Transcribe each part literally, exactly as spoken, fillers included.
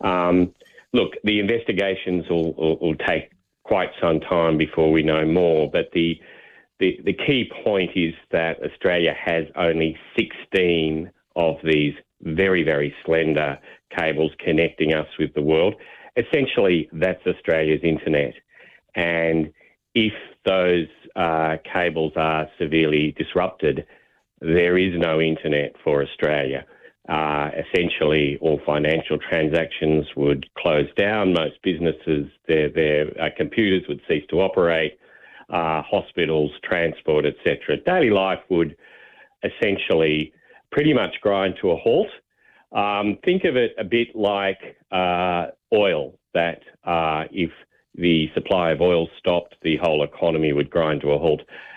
Um, look, the investigations will, will, will take quite some time before we know more, but the, the the key point is that Australia has only sixteen of these very, very slender cables connecting us with the world. Essentially, that's Australia's internet. And if those uh, cables are severely disrupted, there is no internet for Australia. Uh, essentially, all financial transactions would close down. Most businesses, their, their uh, computers would cease to operate, uh, hospitals, transport, et cetera. Daily life would essentially pretty much grind to a halt. Um, think of it a bit like uh, oil, that uh, if the supply of oil stopped, the whole economy would grind to a halt.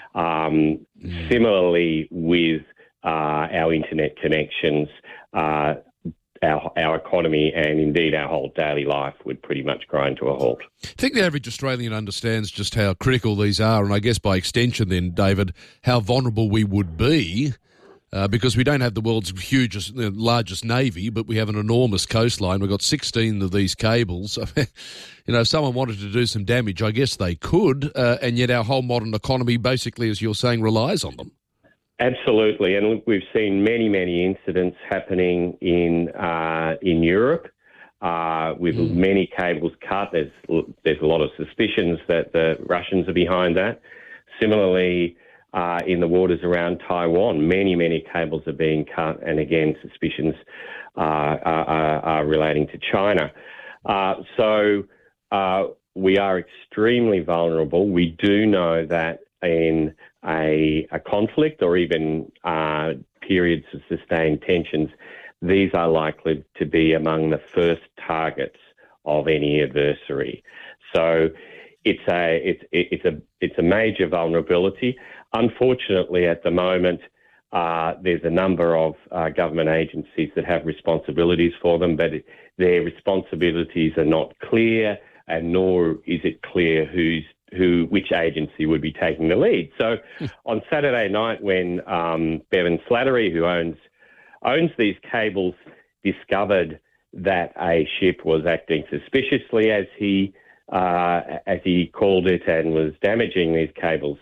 Um, mm. Similarly, with uh, our internet connections, uh, our, our economy and indeed our whole daily life would pretty much grind to a halt. I think the average Australian understands just how critical these are, and I guess by extension then, David, how vulnerable we would be. Uh, because we don't have the world's hugest, uh, largest navy, but we have an enormous coastline. We've got sixteen of these cables. You know, if someone wanted to do some damage, I guess they could, uh, and yet our whole modern economy basically, as you're saying, relies on them. Absolutely, and we've seen many, many incidents happening in uh, in Europe uh, with mm. many cables cut. There's there's a lot of suspicions that the Russians are behind that. Similarly, Uh, in the waters around Taiwan, many, many cables are being cut, and again, suspicions uh, are, are relating to China. Uh, so uh, we are extremely vulnerable. We do know that in a, a conflict or even uh, periods of sustained tensions, these are likely to be among the first targets of any adversary. So it's a it's it's a it's a major vulnerability. Unfortunately, at the moment, uh, there's a number of uh, government agencies that have responsibilities for them, but their responsibilities are not clear, and nor is it clear who's who, which agency would be taking the lead. So, on Saturday night, when um, Bevan Slattery, who owns owns these cables, discovered that a ship was acting suspiciously, as he uh, as he called it, and was damaging these cables,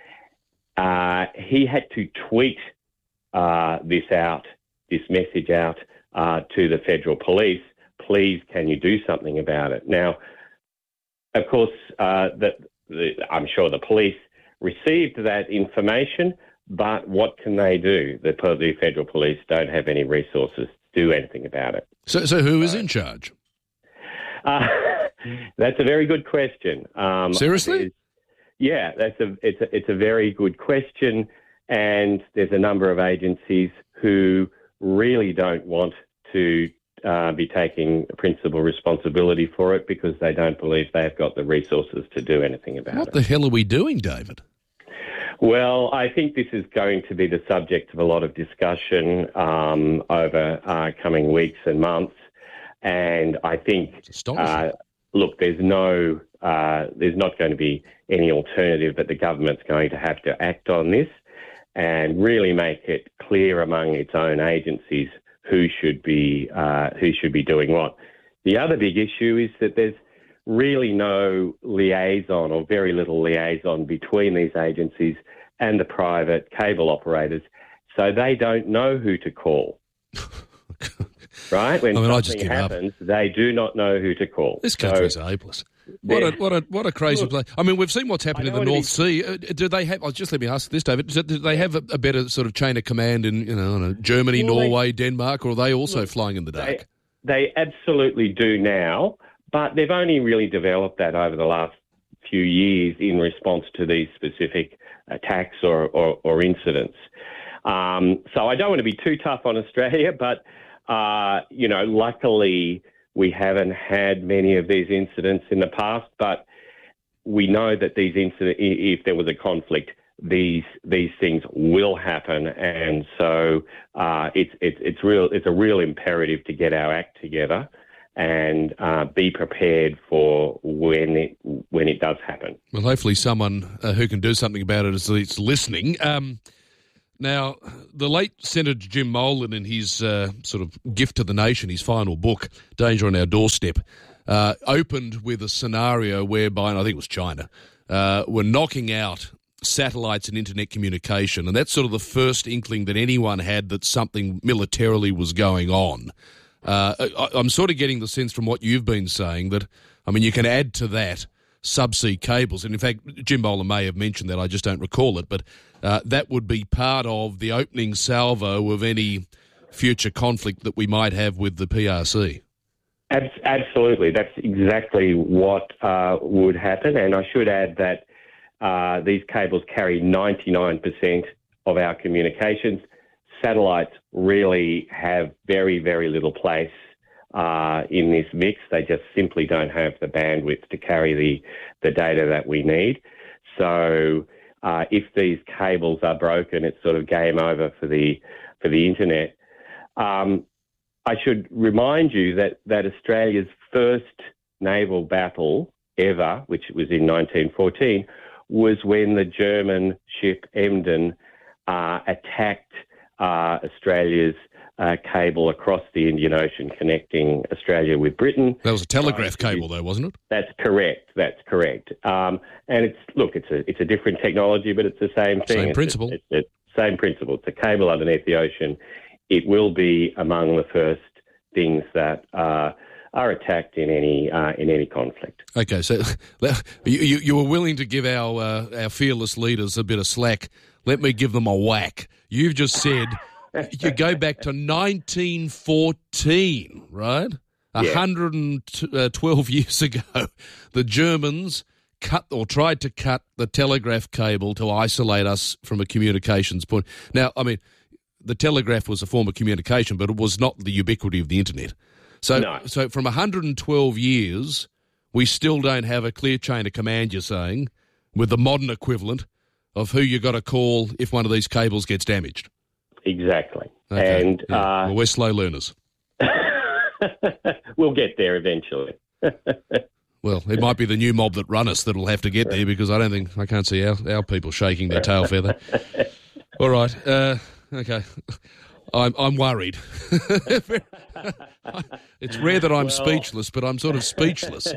Uh, he had to tweet uh, this out, this message out uh, to the federal police. Please, can you do something about it? Now, of course, uh, the, the, I'm sure the police received that information, but what can they do? The, the federal police don't have any resources to do anything about it. So, so who is in charge? Uh, that's a very good question. Um, Seriously? Yeah, that's a it's a it's a very good question, and there's a number of agencies who really don't want to uh, be taking principal responsibility for it because they don't believe they've got the resources to do anything about what it. What the hell are we doing, David? Well, I think this is going to be the subject of a lot of discussion um, over uh, coming weeks and months, and I think uh, look, there's no. Uh, there's not going to be any alternative, but the government's going to have to act on this and really make it clear among its own agencies who should be uh, who should be doing what. The other big issue is that there's really no liaison or very little liaison between these agencies and the private cable operators, so they don't know who to call. Right? When I mean, something happens, up. They do not know who to call. This country's so, hopeless. What a, what a what a crazy look, place. I mean, we've seen what's happened in the North be... Sea. Uh, do they have, oh, just let me ask this, David, do they have a, a better sort of chain of command in, you know, know Germany, well, Norway, they, Denmark, or are they also look, flying in the dark? They, they absolutely do now, but they've only really developed that over the last few years in response to these specific attacks or, or, or incidents. Um, so I don't want to be too tough on Australia, but, uh, you know, luckily we haven't had many of these incidents in the past, but we know that these incidents, if there was a conflict, these these things will happen, and so uh, it's it's it's real. It's a real imperative to get our act together and uh, be prepared for when it when it does happen. Well, hopefully, someone uh, who can do something about it is, is listening. Um, Now, the late Senator Jim Molan, in his uh, sort of gift to the nation, his final book, Danger on Our Doorstep, uh, opened with a scenario whereby, and I think it was China, uh, were knocking out satellites and internet communication, and that's sort of the first inkling that anyone had that something militarily was going on. Uh, I, I'm sort of getting the sense from what you've been saying that, I mean, you can add to that subsea cables, and in fact, Jim Molan may have mentioned that, I just don't recall it, but uh, that would be part of the opening salvo of any future conflict that we might have with the P R C. Absolutely. That's exactly what uh, would happen, and I should add that Uh, these cables carry ninety-nine percent of our communications. Satellites really have very, very little place uh, in this mix. They just simply don't have the bandwidth to carry the, the data that we need. So uh, if these cables are broken, it's sort of game over for the for the internet. Um, I should remind you that, that Australia's first naval battle ever, which was in nineteen fourteen, was when the German ship Emden uh, attacked uh, Australia's uh, cable across the Indian Ocean connecting Australia with Britain. That was a telegraph cable, though, wasn't it? That's correct. That's correct. Um, and it's look, it's a it's a different technology, but it's the same thing. Same it's principle. A, it's the same principle. It's a cable underneath the ocean. It will be among the first things that uh, are attacked in any uh, in any conflict. Okay, so you, you were willing to give our uh, our fearless leaders a bit of slack. Let me give them a whack. You've just said you go back to nineteen fourteen, right? one hundred twelve years ago, the Germans cut or tried to cut the telegraph cable to isolate us from a communications point. Now, I mean, the telegraph was a form of communication, but it was not the ubiquity of the internet. So, no. so from one hundred twelve years, we still don't have a clear chain of command, you're saying, with the modern equivalent of who you got to call if one of these cables gets damaged. Exactly. Okay. And yeah. uh, well, we're slow learners. We'll get there eventually. Well, it might be the new mob that run us that'll have to get there, because I don't think, I can't see our, our people shaking their tail feather. All right. Uh, okay. I'm I'm worried. It's rare that I'm well, speechless, but I'm sort of speechless.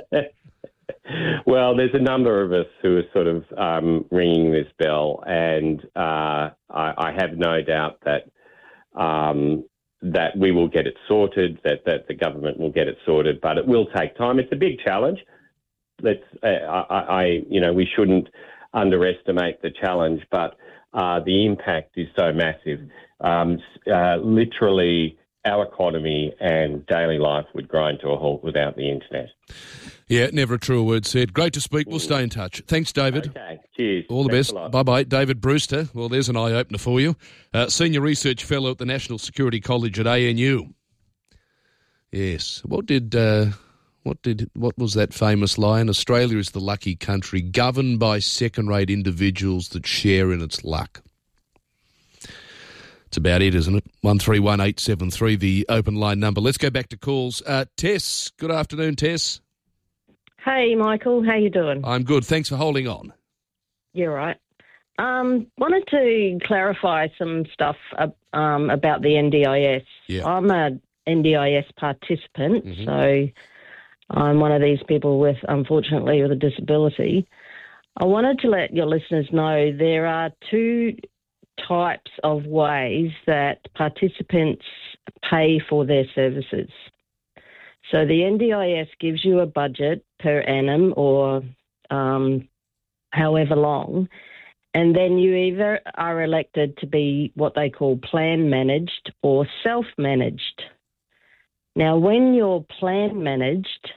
Well, there's a number of us who are sort of um, ringing this bell, and uh, I, I have no doubt that um, that we will get it sorted, that, that the government will get it sorted, but it will take time. It's a big challenge. Let's, uh, I, I, you know, we shouldn't underestimate the challenge, but uh, the impact is so massive. Um, uh, literally, our economy and daily life would grind to a halt without the internet. Yeah, never a truer word said. Great to speak. We'll stay in touch. Thanks, David. Okay, cheers. All the Thanks best. Bye-bye. David Brewster. Well, there's an eye-opener for you. Uh, Senior Research Fellow at the National Security College at A N U. Yes. What did... Uh, what did? What was that famous line? Australia is the lucky country governed by second-rate individuals that share in its luck. That's about it, isn't it? one three one eight seven three, the open line number. Let's go back to calls. Uh, Tess, good afternoon, Tess. Hey, Michael. How you doing? I'm good. Thanks for holding on. You're right. Um, wanted to clarify some stuff uh, um, about the N D I S. Yeah. I'm a N D I S participant, mm-hmm. so I'm one of these people with, unfortunately, with a disability. I wanted to let your listeners know there are two types of ways that participants pay for their services. So the N D I S gives you a budget per annum or um, however long, and then you either are elected to be what they call plan managed or self-managed. Now, when you're plan managed,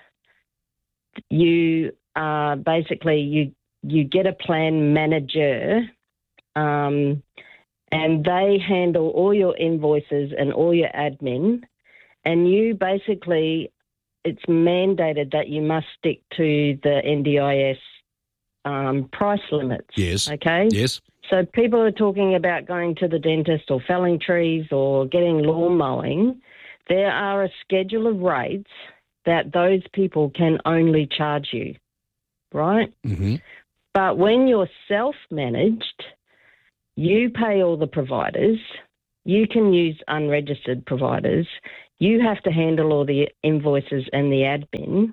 you uh, basically you you get a plan manager, um, and they handle all your invoices and all your admin, and you basically, it's mandated that you must stick to the N D I S um, price limits. Yes. Okay? Yes. So people are talking about going to the dentist or felling trees or getting lawn mowing. There are a schedule of rates that those people can only charge you, right? Mm-hmm. But when you're self-managed, You pay all the providers. You can use unregistered providers. You have to handle all the invoices and the admin.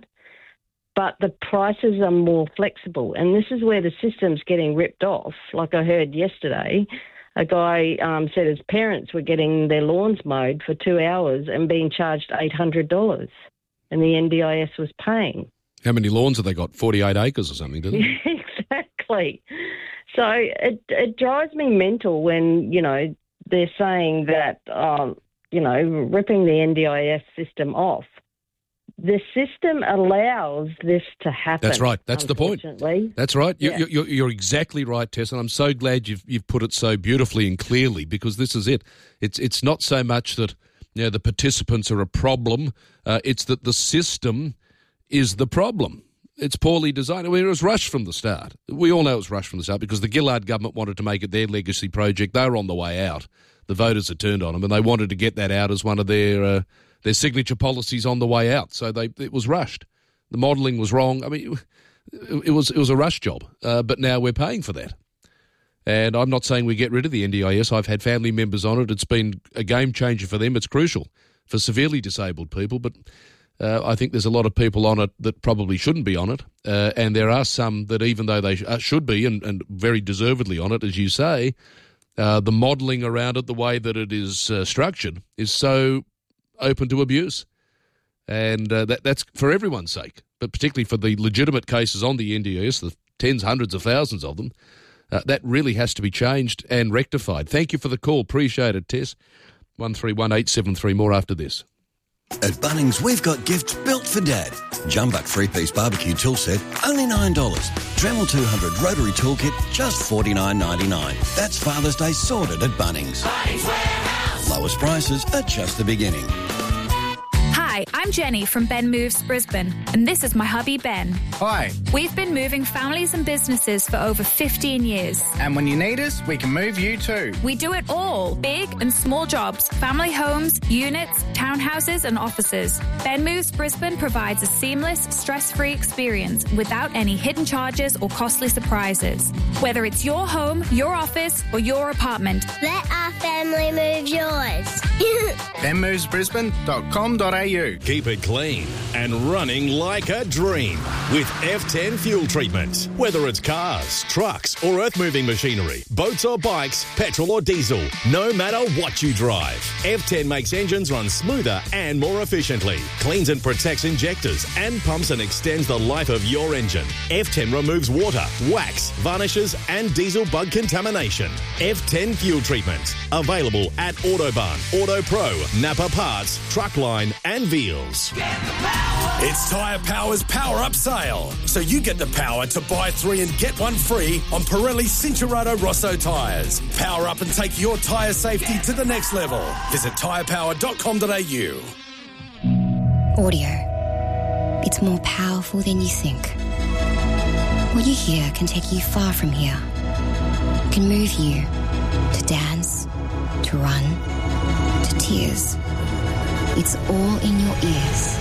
But the prices are more flexible. And this is where the system's getting ripped off. Like I heard yesterday, a guy um, said his parents were getting their lawns mowed for two hours and being charged eight hundred dollars. And the N D I S was paying. How many lawns have they got? forty-eight acres or something, didn't they? Exactly. So it, it drives me mental when, you know, they're saying that, um, you know, ripping the N D I S system off. The system allows this to happen. That's right. That's the point. That's right. Yeah. You're, you're, you're exactly right, Tess, and I'm so glad you've you've put it so beautifully and clearly, because this is it. It's it's not so much that, you know, the participants are a problem. Uh, it's that the system is the problem. It's poorly designed. I mean, it was rushed from the start. We all know it was rushed from the start because the Gillard government wanted to make it their legacy project. They were on the way out. The voters had turned on them, and they wanted to get that out as one of their uh, their signature policies on the way out. So they it was rushed. The modelling was wrong. I mean, it, it was it was a rush job. Uh, but now we're paying for that. And I'm not saying we get rid of the N D I S. I've had family members on it. It's been a game changer for them. It's crucial for severely disabled people, but uh, I think there's a lot of people on it that probably shouldn't be on it. Uh, and there are some that, even though they sh- should be, and, and very deservedly on it, as you say, uh, the modelling around it, the way that it is uh, structured, is so open to abuse. And uh, that, that's for everyone's sake, but particularly for the legitimate cases on the N D I S, the tens, hundreds of thousands of them. Uh, that really has to be changed and rectified. Thank you for the call. Appreciate it, Tess. one three one eight seven three. More after this. At Bunnings, we've got gifts built for Dad. Jumbuck three-piece barbecue tool set, only nine dollars. Dremel two hundred rotary toolkit, just forty-nine ninety-nine. That's Father's Day sorted at Bunnings. Bunnings Warehouse. Lowest prices are just the beginning. Hi, I'm Jenny from Ben Moves Brisbane, and this is my hubby Ben. Hi. We've been moving families and businesses for over fifteen years. And when you need us, we can move you too. We do it all, big and small jobs, family homes, units, townhouses and offices. Ben Moves Brisbane provides a seamless, stress-free experience without any hidden charges or costly surprises. Whether it's your home, your office or your apartment. Let our family move yours. ben moves brisbane dot com dot a u. Keep it clean and running like a dream with F ten fuel treatment. Whether it's cars, trucks or earth-moving machinery, boats or bikes, petrol or diesel, no matter what you drive, F ten makes engines run smoother and more efficiently, cleans and protects injectors and pumps and extends the life of your engine. F ten removes water, wax, varnishes and diesel bug contamination. F ten fuel treatment. Available at Autobahn, Auto Pro, Napa Parts, Truckline and Veals. It's Tyre Power's Power Up Sale. So you get the power to buy three and get one free on Pirelli Cincherato Rosso tyres. Power up and take your tyre safety to the next level. Visit tyre power dot com dot a u. Audio. It's more powerful than you think. What you hear can take you far from here. It can move you to dance, to run, to tears. It's all in your ears.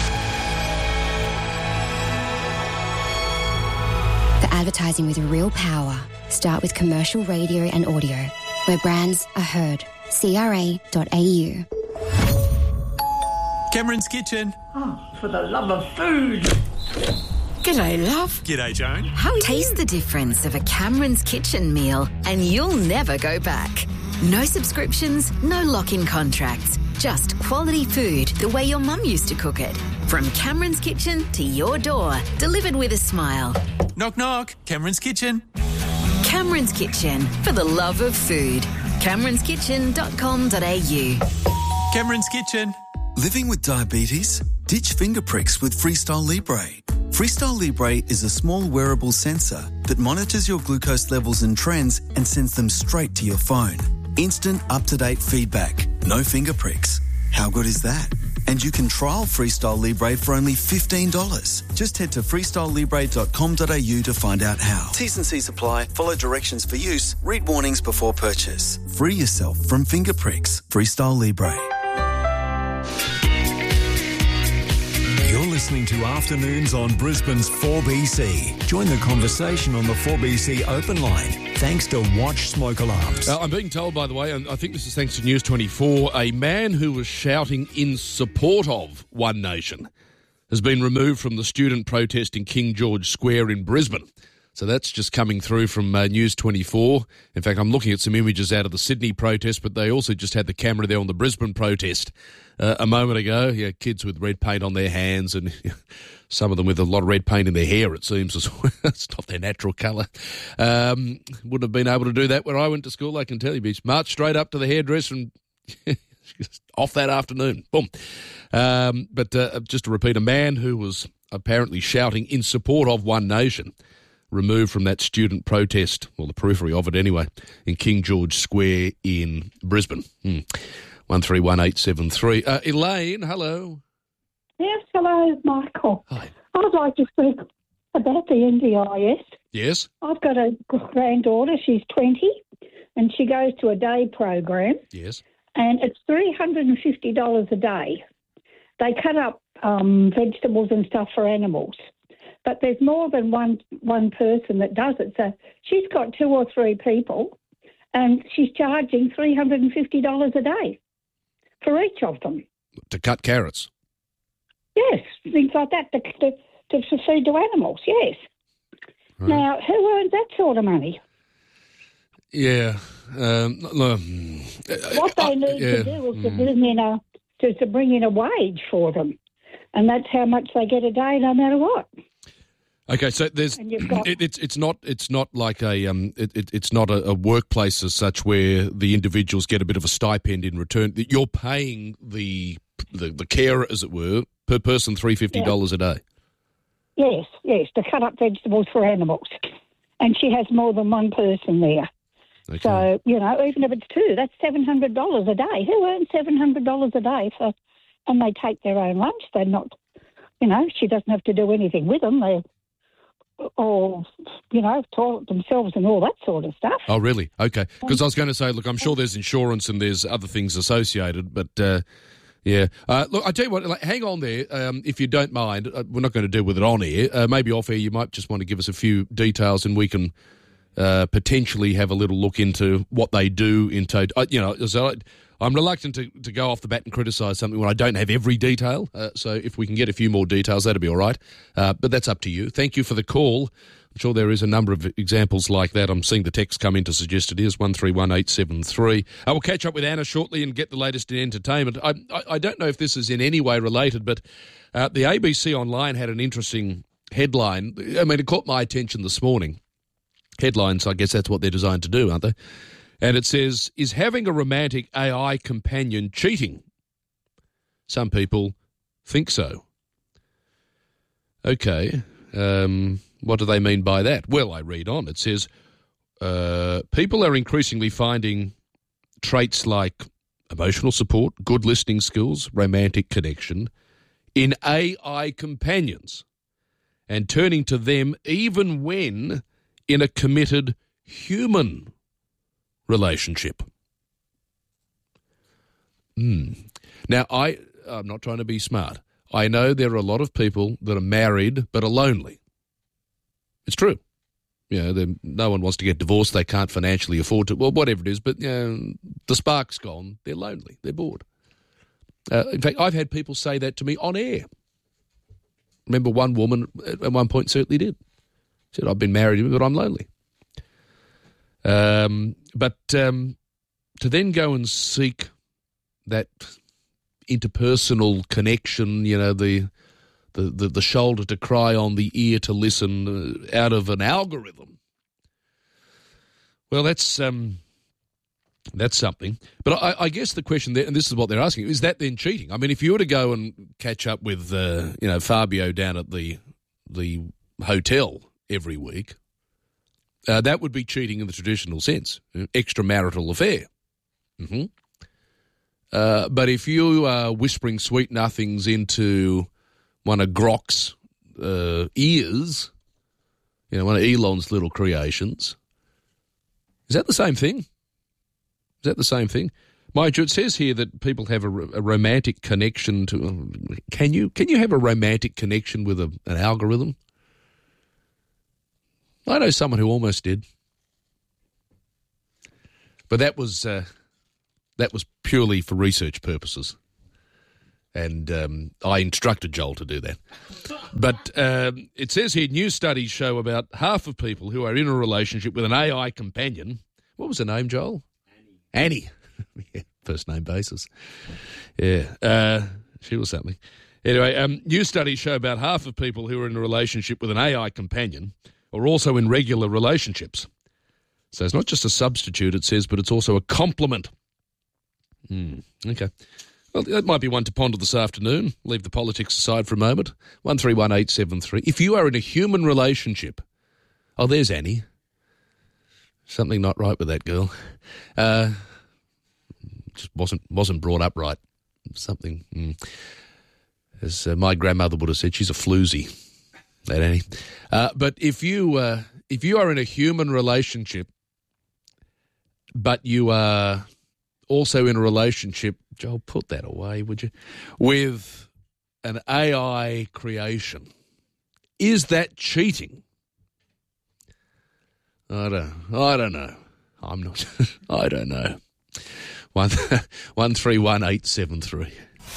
For advertising with real power, start with commercial radio and audio, where brands are heard. C R A dot A U. Cameron's Kitchen. Oh, for the love of food. G'day, love. G'day, Joan. How Taste the difference of a Cameron's Kitchen meal and you'll never go back. No subscriptions, no lock-in contracts. Just quality food the way your mum used to cook it. From Cameron's Kitchen to your door, delivered with a smile. Knock, knock. Cameron's Kitchen. Cameron's Kitchen, for the love of food. camerons kitchen dot com dot a u. Cameron's Kitchen. Living with diabetes? Ditch finger pricks with Freestyle Libre. Freestyle Libre is a small wearable sensor that monitors your glucose levels and trends and sends them straight to your phone. Instant, up-to-date feedback. No finger pricks. How good is that? And you can trial Freestyle Libre for only fifteen dollars. Just head to freestyle libre dot com dot a u to find out how. T's and C's apply. Follow directions for use. Read warnings before purchase. Free yourself from finger pricks. Freestyle Libre. You're listening listening to Afternoons on Brisbane's four B C. Join the conversation on the four B C open line, thanks to Watch Smoke Alarms. Uh, I'm being told, by the way, and I think this is thanks to News twenty-four, a man who was shouting in support of One Nation has been removed from the student protest in King George Square in Brisbane. So that's just coming through from uh, News twenty-four. In fact, I'm looking at some images out of the Sydney protest, but they also just had the camera there on the Brisbane protest uh, a moment ago. Yeah, kids with red paint on their hands and some of them with a lot of red paint in their hair, it seems, as well. It's not their natural colour. Um, wouldn't have been able to do that where I went to school, I can tell you. But marched straight up to the hairdresser and off that afternoon. Boom. Um, but uh, just to repeat, a man who was apparently shouting in support of One Nation removed from that student protest, well, the periphery of it anyway, in King George Square in Brisbane. Hmm. one three one eight seven three. Uh, Elaine, hello. Yes, hello, Michael. Hi. I'd like to speak about the N D I S. Yes? I've got a granddaughter, she's twenty, and she goes to a day program. Yes. And it's three hundred fifty dollars a day. They cut up um, vegetables and stuff for animals. But there's more than one one person that does it. So she's got two or three people, and she's charging three hundred fifty dollars a day for each of them. To cut carrots? Yes, things like that, to, to, to feed to animals, yes. Right. Now, who earns that sort of money? Yeah. Um, no, what they need uh, yeah. to do is mm. to bring in a to, to bring in a wage for them, and that's how much they get a day, no matter what. Okay, so there's got, it, it's it's not it's not like a um it, it, it's not a, a workplace as such where the individuals get a bit of a stipend in return. You're paying the the, the carer, as it were, per person three hundred fifty dollars yeah. a day. Yes, yes, to cut up vegetables for animals, and she has more than one person there. Okay. So you know, even if it's two, that's seven hundred dollars a day. Who earns seven hundred dollars a day for? And they take their own lunch. They're not, you know, she doesn't have to do anything with them. They or, you know, toilet themselves and all that sort of stuff. Oh, really? Okay. Because I was going to say, look, I'm sure there's insurance and there's other things associated, but, uh, yeah. Uh, look, I tell you what, like, hang on there, um, if you don't mind. Uh, we're not going to deal with it on air. Uh, maybe off air you might just want to give us a few details and we can uh, potentially have a little look into what they do in total. Uh, you know, so I, I'm reluctant to, to go off the bat and criticise something when I don't have every detail. Uh, so if we can get a few more details, that'd be all right. Uh, but that's up to you. Thank you for the call. I'm sure there is a number of examples like that. I'm seeing the text come in to suggest it is one three one eight seven three. I will catch up with Anna shortly and get the latest in entertainment. I, I, I don't know if this is in any way related, but uh, the A B C Online had an interesting headline. I mean, it caught my attention this morning. Headlines, I guess that's what they're designed to do, aren't they? And it says, is having a romantic A I companion cheating? Some people think so. Okay, um, what do they mean by that? Well, I read on. It says, uh, people are increasingly finding traits like emotional support, good listening skills, romantic connection in A I companions and turning to them even when in a committed human relationship. Mm. Now, I, I'm not trying to be smart. I know there are a lot of people that are married but are lonely. It's true. You know, no one wants to get divorced. They can't financially afford to. Well, whatever it is, but you know, the spark's gone. They're lonely. They're bored. Uh, in fact, I've had people say that to me on air. Remember one woman at one point certainly did. Said, I've been married, but I'm lonely. Um, but um, to then go and seek that interpersonal connection, you know, the the, the, the shoulder to cry on, the ear to listen uh, out of an algorithm, well, that's um, that's something. But I, I guess the question there, and this is what they're asking, is that then cheating? I mean, if you were to go and catch up with, uh, you know, Fabio down at the the hotel every week, Uh, that would be cheating in the traditional sense, extramarital affair. Mm-hmm. Uh, but if you are whispering sweet nothings into one of Grok's uh, ears, you know, one of Elon's little creations, is that the same thing? Is that the same thing? Mind you, it says here that people have a, a romantic connection to... Can you can you have a romantic connection with a, an algorithm? I know someone who almost did. But that was uh, that was purely for research purposes. And um, I instructed Joel to do that. But um, it says here, new studies show about half of people who are in a relationship with an A I companion. What was her name, Joel? Annie. Annie. Yeah, first name basis. Yeah, uh, she was something. Anyway, um, new studies show about half of people who are in a relationship with an A I companion are also in regular relationships. So it's not just a substitute, it says, but it's also a complement. Mm, okay. Well, that might be one to ponder this afternoon. Leave the politics aside for a moment. one three one eight seven three. If you are in a human relationship... Oh, there's Annie. Something not right with that girl. Uh, just wasn't wasn't brought up right. Something... Mm. As uh, my grandmother would have said, she's a floozy. That Annie. Uh, but if you uh, if you are in a human relationship, but you are also in a relationship, Joel, put that away, would you, with an A I creation, is that cheating? I don't. I don't know. I'm not. I don't know. One one three one eight seven three.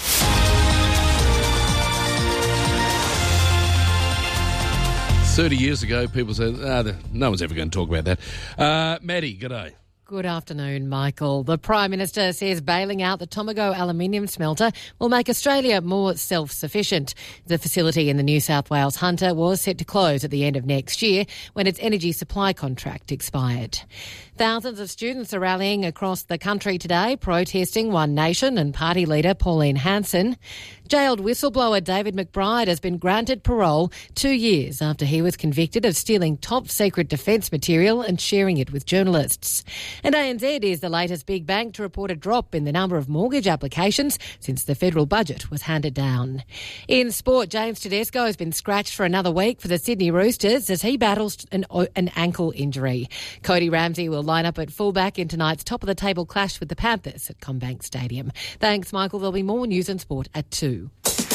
Thirty years ago, people said, ah, no one's ever going to talk about that. Uh, Maddie, g'day. Good afternoon, Michael. The Prime Minister says bailing out the Tomago aluminium smelter will make Australia more self-sufficient. The facility in the New South Wales Hunter was set to close at the end of next year when its energy supply contract expired. Thousands of students are rallying across the country today, protesting One Nation and party leader Pauline Hanson. Jailed whistleblower David McBride has been granted parole two years after he was convicted of stealing top-secret defence material and sharing it with journalists. And A N Z is the latest big bank to report a drop in the number of mortgage applications since the federal budget was handed down. In sport, James Tedesco has been scratched for another week for the Sydney Roosters as he battles an, an ankle injury. Cody Ramsey will line up at fullback in tonight's top-of-the-table clash with the Panthers at CommBank Stadium. Thanks, Michael. There'll be more news and sport at two.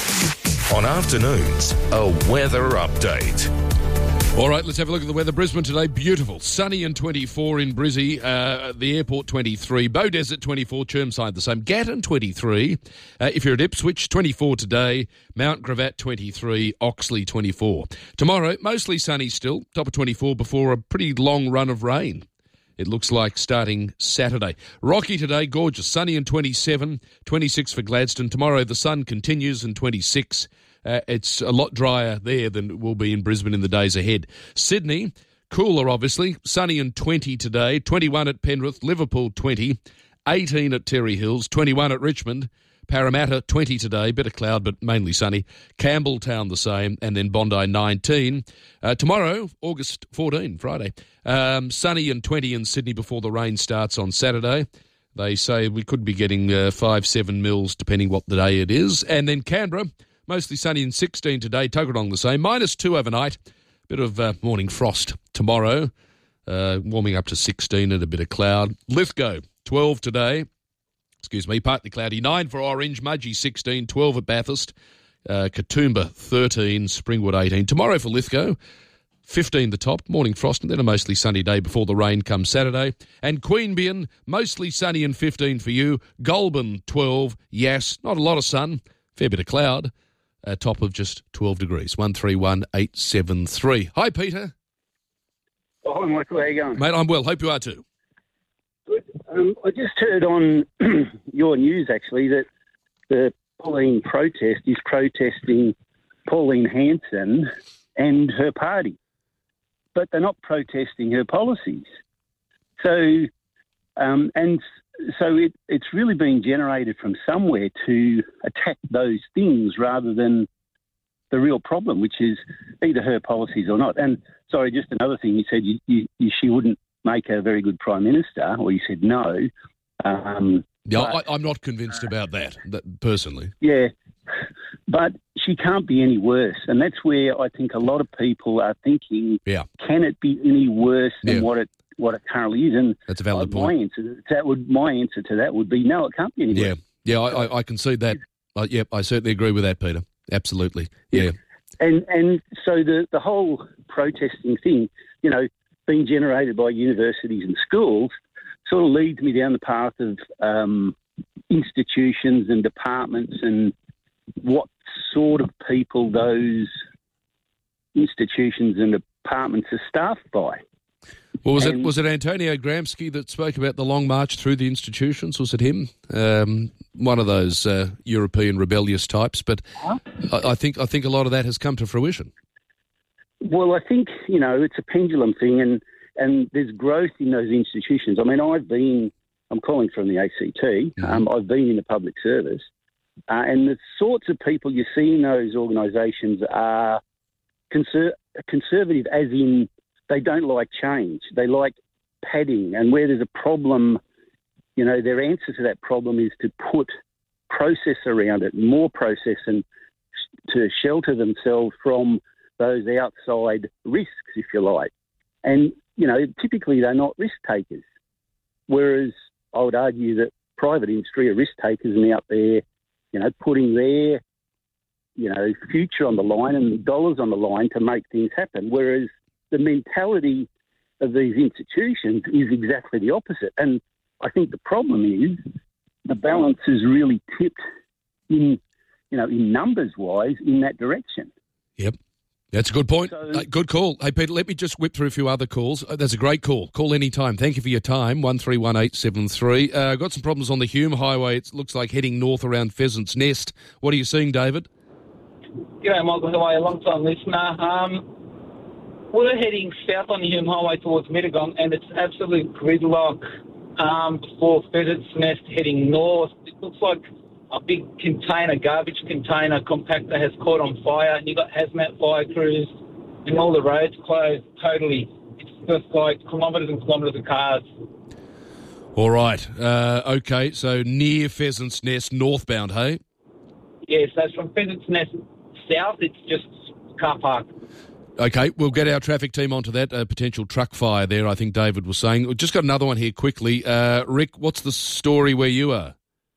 On afternoons, a weather update. All right, let's have a look at the weather. Brisbane today, beautiful. Sunny and twenty-four in Brizzy. Uh, the airport, twenty-three. Beaudesert, twenty-four. Chermside, the same. Gatton, twenty-three. Uh, if you're at Ipswich, twenty-four today. Mount Gravatt, twenty-three. Oxley, twenty-four. Tomorrow, mostly sunny still. Top of twenty-four before a pretty long run of rain. It looks like starting Saturday. Rocky today, gorgeous. Sunny and twenty-seven. twenty-six for Gladstone. Tomorrow, the sun continues and twenty-six. Uh, it's a lot drier there than it will be in Brisbane in the days ahead. Sydney, cooler obviously, sunny and twenty today, twenty-one at Penrith, Liverpool twenty, eighteen at Terry Hills, twenty-one at Richmond, Parramatta twenty today, bit of cloud but mainly sunny, Campbelltown the same, and then Bondi nineteen. Uh, tomorrow, August fourteenth, Friday, um, sunny and twenty in Sydney before the rain starts on Saturday. They say we could be getting uh, five, seven mils depending what the day it is. And then Canberra, mostly sunny and sixteen today, Tuggeranong the same, minus two overnight, bit of uh, morning frost tomorrow, uh, warming up to sixteen and a bit of cloud. Lithgow, twelve today, excuse me, partly cloudy, nine for Orange, Mudgee sixteen, twelve at Bathurst, uh, Katoomba thirteen, Springwood eighteen. Tomorrow for Lithgow, fifteen the top, morning frost, and then a mostly sunny day before the rain comes Saturday. And Queanbeyan, mostly sunny and fifteen for you, Goulburn twelve, Yass, not a lot of sun, fair bit of cloud. A top of just twelve degrees. one three one eight seven three. Hi, Peter. Oh, hi, Michael. How you going? Mate, I'm well. Hope you are too. Good. Um, I just heard on your news, actually, that the Pauline protest is protesting Pauline Hanson and her party, but they're not protesting her policies. So, um, and so it, it's really being generated from somewhere to attack those things rather than the real problem, which is either her policies or not. And sorry, just another thing, you said you, you, you, she wouldn't make a very good Prime Minister, or you said no. Um, yeah, but, I, I'm not convinced uh, about that, that, personally. Yeah, but she can't be any worse. And that's where I think a lot of people are thinking, yeah. can it be any worse than yeah. what it what it currently is. And that's a valid my point. Answer, that would, my answer to that would be no, it can't be anywhere. Yeah, yeah, I, I, I concede that. Uh, yeah, I certainly agree with that, Peter. Absolutely, yeah. yeah. And and so the, the whole protesting thing, you know, being generated by universities and schools sort of leads me down the path of um, institutions and departments and what sort of people those institutions and departments are staffed by. Well, was and, it was it Antonio Gramsci that spoke about the long march through the institutions? Was it him? Um, one of those uh, European rebellious types. But huh? I, I think I think a lot of that has come to fruition. Well, I think, you know, it's a pendulum thing, and, and there's growth in those institutions. I mean, I've been, I'm calling from the A C T, mm-hmm. um, I've been in the public service, uh, and the sorts of people you see in those organisations are conser- conservative, as in they don't like change. They like padding, and where there's a problem, you know, their answer to that problem is to put process around it, more process, and to shelter themselves from those outside risks, if you like. And, you know, typically they're not risk takers, whereas I would argue that private industry are risk takers and out there, you know, putting their, you know, future on the line and dollars on the line to make things happen, whereas the mentality of these institutions is exactly the opposite. And I think the problem is the balance is really tipped in, you know, in numbers-wise in that direction. Yep. That's a good point. So, uh, good call. Hey, Peter, let me just whip through a few other calls. Uh, that's a great call. Call any time. Thank you for your time, one three one eight seven three. Uh, got some problems on the Hume Highway. It looks like heading north around Pheasant's Nest. What are you seeing, David? G'day, Michael. How are you? Long-time listener. Um, we're heading south on the Hume Highway towards Mittagong, and it's absolute gridlock um, before Pheasant's Nest heading north. It looks like a big container, garbage container compactor has caught on fire, and you've got hazmat fire crews, and all the roads closed totally. It's just like kilometres and kilometres of cars. All right. Uh, okay, so near Pheasant's Nest, northbound, hey? Yeah, so from Pheasant's Nest south, it's just car park. Okay, we'll get our traffic team onto that. A potential truck fire there, I think David was saying. We've just got another one here quickly. Uh, Rick, what's the story where you are?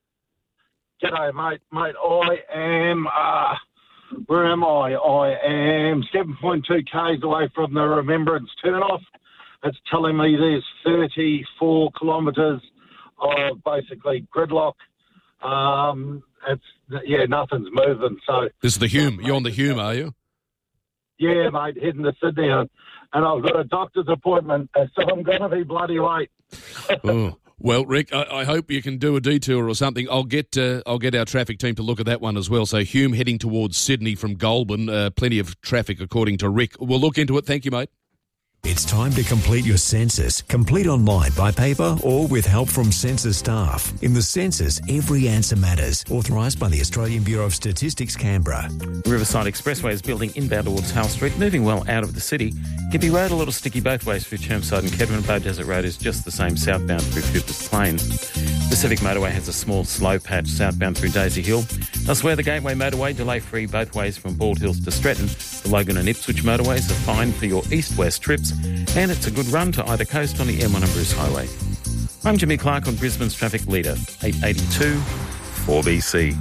G'day, mate. Mate, I am, uh, where am I? I am seven point two kays away from the Remembrance turnoff. It's telling me there's thirty-four kilometres of basically gridlock. Um, it's, yeah, nothing's moving. So this is the Hume. You're on the Hume, are you? Yeah, mate, heading to Sydney. And, and I've got a doctor's appointment, so I'm going to be bloody late. Oh. Well, Rick, I, I hope you can do a detour or something. I'll get uh, I'll get our traffic team to look at that one as well. So Hume heading towards Sydney from Goulburn. Uh, plenty of traffic, according to Rick. We'll look into it. Thank you, mate. It's time to complete your census. Complete online, by paper, or with help from census staff. In the census, every answer matters. Authorised by the Australian Bureau of Statistics, Canberra. Riverside Expressway is building inbound towards Hull Street, moving well out of the city. Gippy Road a little sticky both ways through Chermside and Kedron. Bow Desert Road is just the same southbound through Cooper's Plain. Pacific Motorway has a small slow patch southbound through Daisy Hill. Elsewhere, the Gateway Motorway delay-free both ways from Bald Hills to Stretton. The Logan and Ipswich motorways are fine for your east-west trips, and it's a good run to either coast on the M one and Bruce Highway. I'm Jimmy Clark on Brisbane's Traffic Leader, eight eighty-two four B C.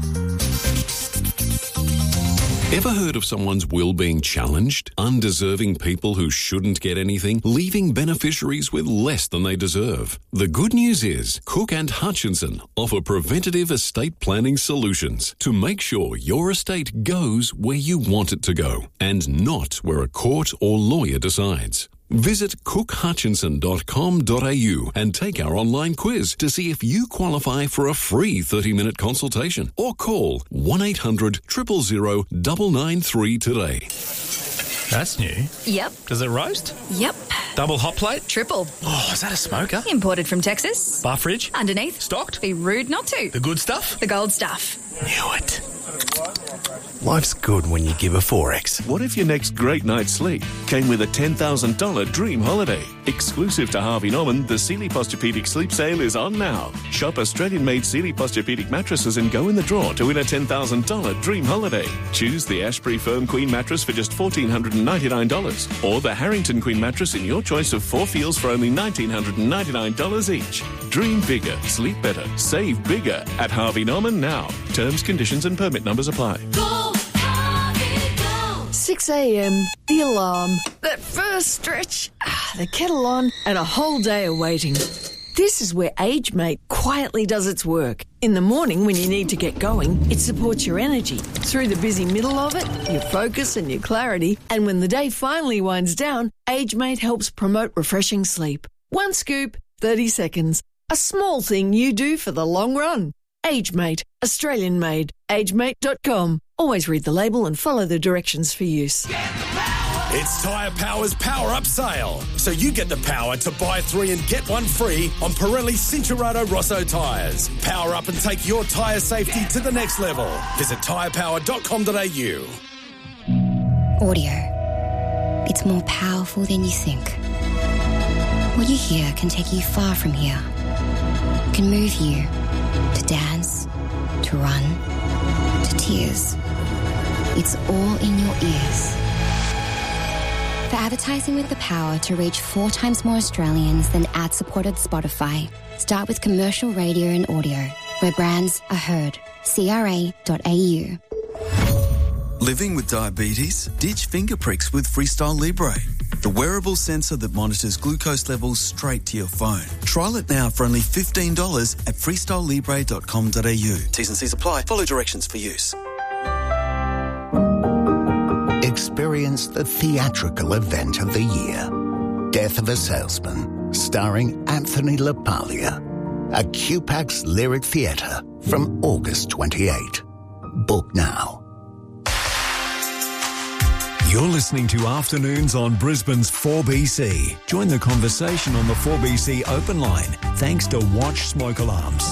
Ever heard of someone's will being challenged? Undeserving people who shouldn't get anything, leaving beneficiaries with less than they deserve. The good news is Cook and Hutchinson offer preventative estate planning solutions to make sure your estate goes where you want it to go and not where a court or lawyer decides. Visit cook hutchinson dot com dot a u and take our online quiz to see if you qualify for a free thirty-minute consultation, or call one eight hundred, zero zero zero, nine nine three today. That's new. Yep. Does it roast? Yep. Double hot plate? Triple. Oh, is that a smoker? Imported from Texas. Bar fridge? Underneath. Stocked? Be rude not to. The good stuff? The gold stuff. Knew it. Life's good when you give a four X. What if your next great night's sleep came with a ten thousand dollars dream holiday? Exclusive to Harvey Norman, the Sealy Posturepedic Sleep Sale is on now. Shop Australian-made Sealy Posturepedic mattresses and go in the draw to win a ten thousand dollars dream holiday. Choose the Ashbury Firm Queen mattress for just one thousand four hundred ninety-nine dollars or the Harrington Queen mattress in your choice of four feels for only one thousand nine hundred ninety-nine dollars each. Dream bigger, sleep better, save bigger at Harvey Norman now. Terms, conditions and permit numbers apply. six a.m, the alarm, that first stretch, ah, the kettle on, and a whole day of waiting. This is where AgeMate quietly does its work. In the morning when you need to get going, it supports your energy. Through the busy middle of it, your focus and your clarity. And when the day finally winds down, AgeMate helps promote refreshing sleep. One scoop, thirty seconds. A small thing you do for the long run. AgeMate, Australian made. agemate dot com. Always read the label and follow the directions for use. It's Tyre Power's Power Up Sale. So you get the power to buy three and get one free on Pirelli Cincherato Rosso tyres. Power up and take your tyre safety to the next level. Visit tyre power dot com dot a u. Audio. It's more powerful than you think. What you hear can take you far from here. Can move you to dance, to run, to tears. It's all in your ears. For advertising with the power to reach four times more Australians than ad-supported Spotify, start with commercial radio and audio, where brands are heard. C R A dot A U. Living with diabetes? Ditch finger pricks with Freestyle Libre, the wearable sensor that monitors glucose levels straight to your phone. Trial it now for only fifteen dollars at freestyle libre dot com dot a u. T's and C's apply. Follow directions for use. Experience the theatrical event of the year. Death of a Salesman, starring Anthony LaPaglia. At Q PAX Lyric Theatre from August twenty-eighth. Book now. You're listening to Afternoons on Brisbane's four B C. Join the conversation on the four B C open line, thanks to Watch Smoke Alarms.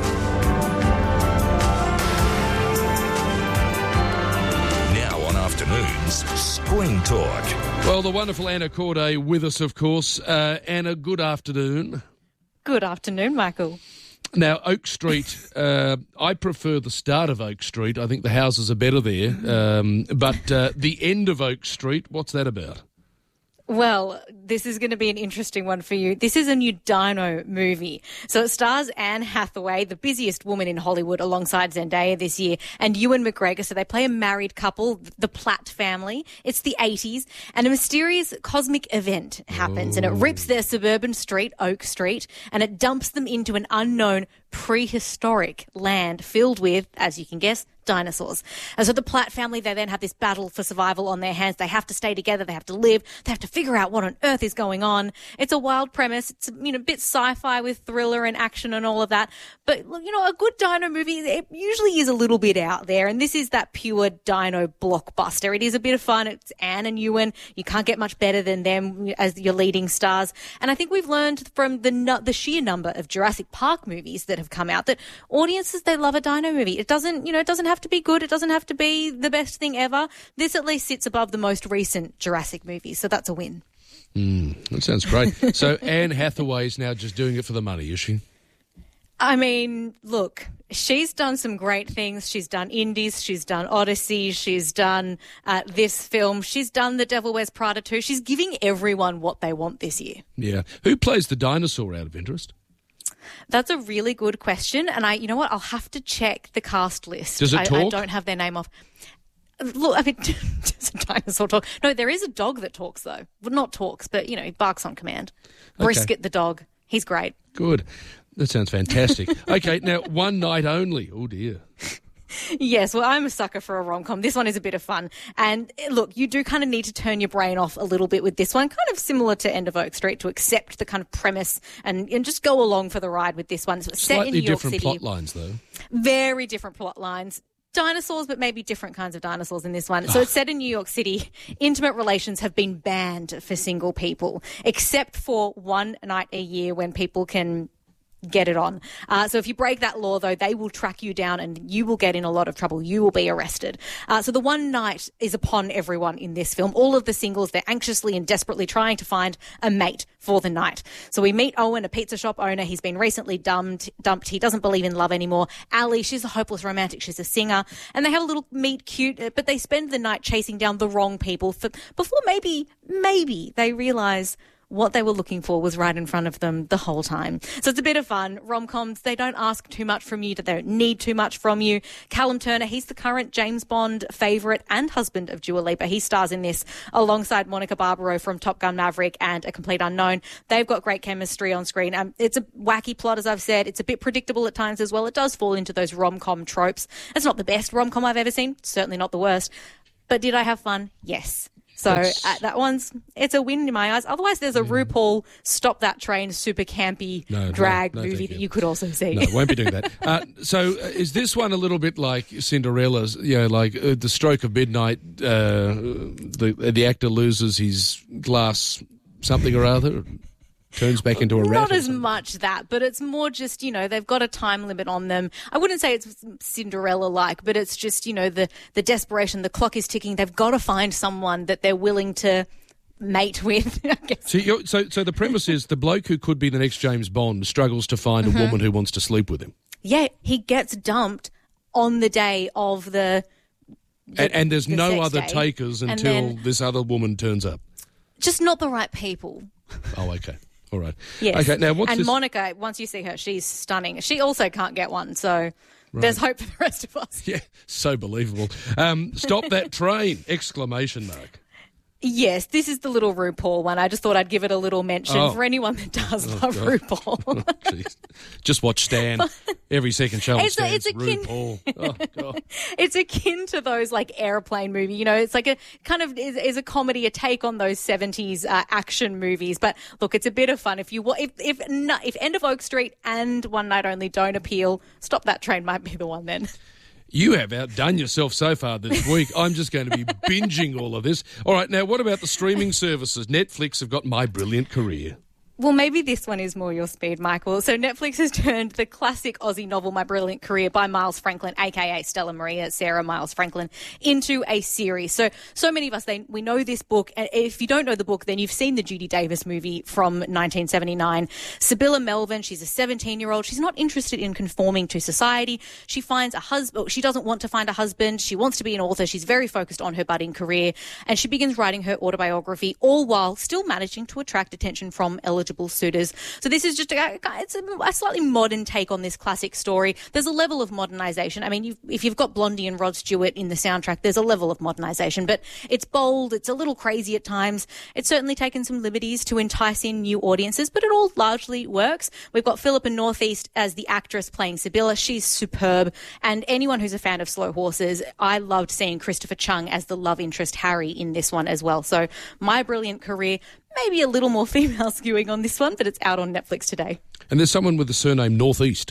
Now on Afternoons, Screen Talk. Well, the wonderful Anna Corday with us, of course. Uh, Anna, good afternoon. Good afternoon, Michael. Now, Oak Street, uh, I prefer the start of Oak Street. I think the houses are better there. Um, but uh, the end of Oak Street, what's that about? Well, this is going to be an interesting one for you. This is a new Dino movie. So it stars Anne Hathaway, the busiest woman in Hollywood, alongside Zendaya this year, and Ewan McGregor. So they play a married couple, the Platt family. It's the eighties, and a mysterious cosmic event happens, oh. and it rips their suburban street, Oak Street, and it dumps them into an unknown prehistoric land filled with, as you can guess, dinosaurs. And so the Platt family, they then have this battle for survival on their hands. They have to stay together. They have to live. They have to figure out what on earth is going on. It's a wild premise. It's, you know, a bit sci-fi with thriller and action and all of that. But, you know, a good dino movie, it usually is a little bit out there. And this is that pure dino blockbuster. It is a bit of fun. It's Anne and Ewan. You can't get much better than them as your leading stars. And I think we've learned from the the sheer number of Jurassic Park movies that have come out that audiences, they love a dino movie. It doesn't, you know, it doesn't have to be good. It doesn't have to be the best thing ever. This at least sits above the most recent Jurassic movies, so that's a win. Mm, that sounds great. So Anne Hathaway is now just doing it for the money, is she? I mean, look, she's done some great things. She's done Indies, she's done Odyssey, she's done uh, this film, she's done The Devil Wears Prada too. She's giving everyone what they want this year. Yeah. Who plays the dinosaur out of interest? That's a really good question, and I, you know what, I'll have to check the cast list. Does it talk? I, I don't have their name off. Look, I mean, does a dinosaur talk? No, there is a dog that talks, though. Well, not talks, but, you know, he barks on command. Okay. Brisket the dog. He's great. Good. That sounds fantastic. Okay, now, one night only. Oh, dear. Yes, well, I'm a sucker for a rom-com. This one is a bit of fun. And look, you do kind of need to turn your brain off a little bit with this one, kind of similar to End of Oak Street, to accept the kind of premise and, and just go along for the ride with this one. So it's set Slightly in New York different City. plot lines, though. Very different plot lines. Dinosaurs, but maybe different kinds of dinosaurs in this one. So it's set in New York City. Intimate relations have been banned for single people, except for one night a year when people can get it on. Uh, so if you break that law, though, they will track you down and you will get in a lot of trouble. You will be arrested. Uh, so the one night is upon everyone in this film. All of the singles, they're anxiously and desperately trying to find a mate for the night. So we meet Owen, a pizza shop owner. He's been recently dumped. dumped. He doesn't believe in love anymore. Ali, she's a hopeless romantic. She's a singer. And they have a little meet cute, but they spend the night chasing down the wrong people for, before maybe, maybe they realise what they were looking for was right in front of them the whole time. So it's a bit of fun. Rom-coms, they don't ask too much from you, they don't need too much from you. Callum Turner, he's the current James Bond favourite and husband of Dua Lipa. He stars in this alongside Monica Barbaro from Top Gun Maverick and A Complete Unknown. They've got great chemistry on screen. Um, it's a wacky plot, as I've said. It's a bit predictable at times as well. It does fall into those rom-com tropes. It's not the best rom-com I've ever seen. Certainly not the worst. But did I have fun? Yes. So uh, that one's, it's a win in my eyes. Otherwise, there's a RuPaul Stop That Train super campy No, no, drag no, movie thank that you. you could also see. No, won't be doing that. Uh, so uh, is this one a little bit like Cinderella's, you know, like uh, the stroke of midnight, uh, the, the actor loses his glass something or other, turns back into a rat? Not or as something? much that, but it's more just, you know, they've got a time limit on them. I wouldn't say it's Cinderella-like, but it's just, you know, the, the desperation, the clock is ticking. They've got to find someone that they're willing to mate with, I guess. So, you're, so, so the premise is the bloke who could be the next James Bond struggles to find Mhm. a woman who wants to sleep with him. Yeah, he gets dumped on the day of the... the And, and there's the no sex other day. takers And until then this other woman turns up. just not the right people. Oh, okay. All right. Yes. Okay, now what's and this? Monica, once you see her, she's stunning. She also can't get one, so there's hope for the rest of us. Yeah, so believable. Um, stop that train! Exclamation mark. Yes, this is the little RuPaul one. I just thought I'd give it a little mention Oh. for anyone that does Oh, love God. RuPaul. Oh, jeez. Just watch Stan. Every second show on It's a- Stan's it's akin- RuPaul. Oh, God. It's akin to those like airplane movie, you know, it's like a kind of is, is a comedy, a take on those seventies uh, action movies. But look, it's a bit of fun. If you wa- if if, no, if End of Oak Street and One Night Only don't appeal, Stop That Train might be the one then. You have outdone yourself so far this week. I'm just going to be binging all of this. All right, now what about the streaming services? Netflix have got My Brilliant Career. Well, maybe this one is more your speed, Michael. So Netflix has turned the classic Aussie novel My Brilliant Career by Miles Franklin, a k a. Stella Maria Sarah Miles Franklin, into a series. So, so many of us, they, we know this book. And if you don't know the book, then you've seen the Judy Davis movie from nineteen seventy-nine. Sibylla Melvin, she's a seventeen-year-old. She's not interested in conforming to society. She finds a husband. She doesn't want to find a husband. She wants to be an author. She's very focused on her budding career. And she begins writing her autobiography, all while still managing to attract attention from eligible suitors. So this is just a, it's a, a slightly modern take on this classic story. There's a level of modernisation. I mean, you've, if you've got Blondie and Rod Stewart in the soundtrack, there's a level of modernisation, but it's bold, it's a little crazy at times. It's certainly taken some liberties to entice in new audiences, but it all largely works. We've got Philippa Northeast as the actress playing Sibylla. She's superb. And anyone who's a fan of Slow Horses, I loved seeing Christopher Chung as the love interest Harry in this one as well. So My Brilliant Career, maybe a little more female skewing on this one, but it's out on Netflix today. And there's someone with the surname Northeast.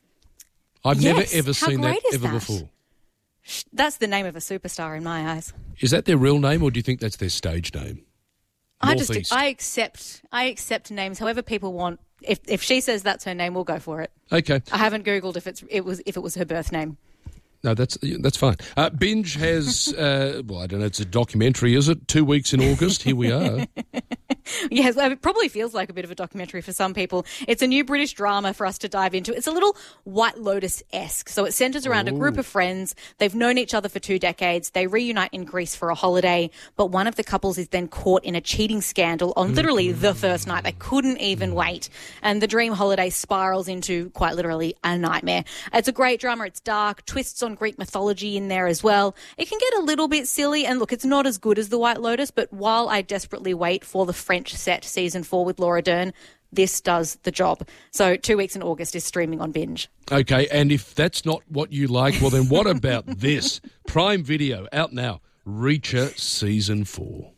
I've Yes, never, ever how seen that great is ever that? before. That's the name of a superstar in my eyes. Is that their real name or do you think that's their stage name? I Northeast. just I accept I accept names however people want. If if she says that's her name, we'll go for it. Okay. I haven't Googled if it's it was if it was her birth name. No, that's that's fine. Uh, Binge has, uh, well, I don't know, it's a documentary, is it? Two weeks in August, here we are. Yes, it probably feels like a bit of a documentary for some people. It's a new British drama for us to dive into. It's a little White Lotus-esque. So it centres around Ooh. a group of friends. They've known each other for two decades. They reunite in Greece for a holiday, but one of the couples is then caught in a cheating scandal on literally the first night. They couldn't even wait. And the dream holiday spirals into, quite literally, a nightmare. It's a great drama. It's dark, twists on Greek mythology in there as well. It can get a little bit silly, and look, it's not as good as The White Lotus, but while I desperately wait for the French set season four with Laura Dern, this does the job. So two weeks in August is streaming on Binge. Okay, and if that's not what you like, well then what about this? Prime Video, out now, Reacher Season four.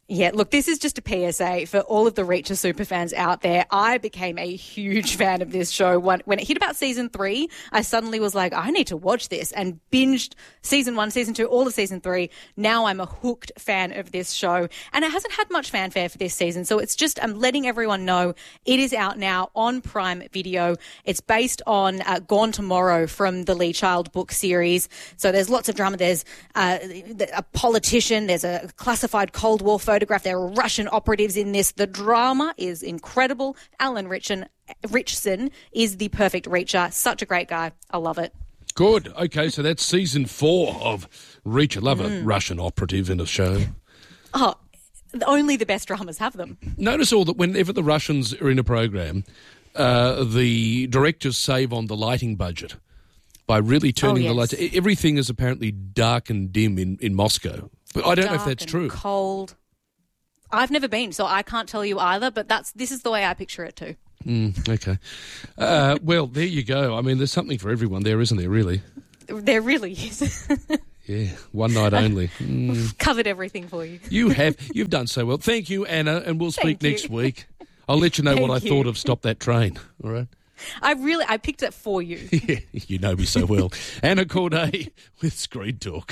Yeah, look, this is just a P S A for all of the Reacher superfans out there. I became a huge fan of this show. When, when it hit about season three, I suddenly was like, I need to watch this, and binged season one, season two, all of season three. Now I'm a hooked fan of this show, and it hasn't had much fanfare for this season. So it's just, I'm letting everyone know it is out now on Prime Video. It's based on uh, Gone Tomorrow from the Lee Child book series. So there's lots of drama. There's uh, a politician. There's a classified Cold War photograph. There are Russian operatives in this. The drama is incredible. Alan Richardson, Richardson is the perfect Reacher. Such a great guy. I love it. Good. Okay, so that's season four of Reacher. Love Mm. a Russian operative in a show. Oh, only the best dramas have them. Notice all that whenever the Russians are in a program, uh, the directors save on the lighting budget by really turning Oh, the yes. lights. Everything is apparently dark and dim in, in Moscow. But I don't know if Dark that's and true. Cold. I've never been, so I can't tell you either, but that's this is the way I picture it too. Mm, okay. Uh, well, there you go. I mean, there's something for everyone there, isn't there, really? There really is. Yeah, one night only. Mm. We've covered everything for you. You have. You've done so well. Thank you, Anna, and we'll speak Thank you. next week. I'll let you know what I Thank you. thought of Stop That Train, all right? I really, I picked it for you. Yeah, you know me so well. Anna Corday with Screen Talk.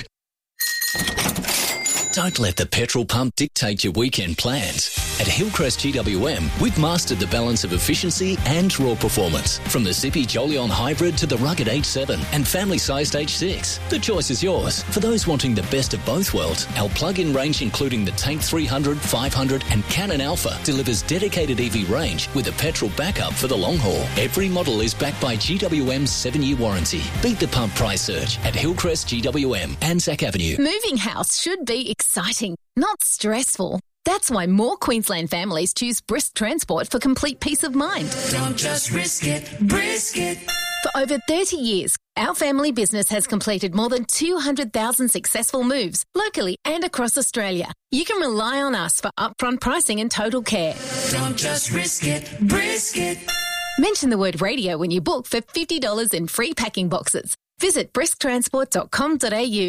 Don't let the petrol pump dictate your weekend plans. At Hillcrest G W M, we've mastered the balance of efficiency and raw performance. From the zippy Jolion Hybrid to the rugged H seven and family-sized H six. The choice is yours. For those wanting the best of both worlds, our plug-in range including the Tank three hundred, five hundred and Canon Alpha delivers dedicated E V range with a petrol backup for the long haul. Every model is backed by G W M's seven-year warranty. Beat the pump price surge at Hillcrest G W M, Anzac Avenue. Moving house should be exciting, not stressful. That's why more Queensland families choose Brisk Transport for complete peace of mind. Don't just risk it, brisk it. For over thirty years, our family business has completed more than two hundred thousand successful moves locally and across Australia. You can rely on us for upfront pricing and total care. Don't just risk it, brisk it. Mention the word radio when you book for fifty dollars in free packing boxes. Visit brisk transport dot com dot a u.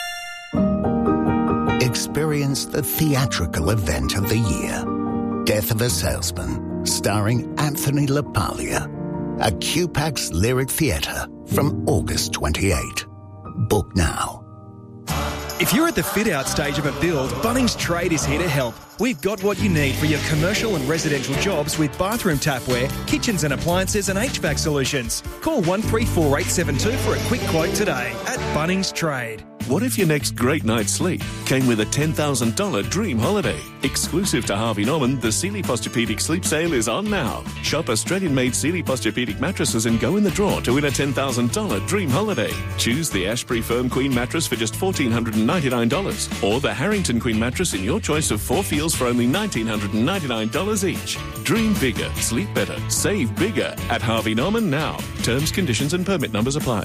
Experience the theatrical event of the year. Death of a Salesman, starring Anthony LaPaglia. At Q PAX Lyric Theatre from August twenty-eighth. Book now. If you're at the fit-out stage of a build, Bunnings Trade is here to help. We've got what you need for your commercial and residential jobs with bathroom tapware, kitchens and appliances and H V A C solutions. Call one three four eight seven two for a quick quote today at Bunnings Trade. What if your next great night's sleep came with a ten thousand dollars dream holiday? Exclusive to Harvey Norman, the Sealy Posturepedic Sleep Sale is on now. Shop Australian-made Sealy Posturepedic mattresses and go in the draw to win a ten thousand dollars dream holiday. Choose the Ashbury Firm Queen mattress for just one thousand four hundred ninety-nine dollars or the Harrington Queen mattress in your choice of four feels for only one thousand nine hundred ninety-nine dollars each. Dream bigger, sleep better, save bigger at Harvey Norman now. Terms, conditions and permit numbers apply.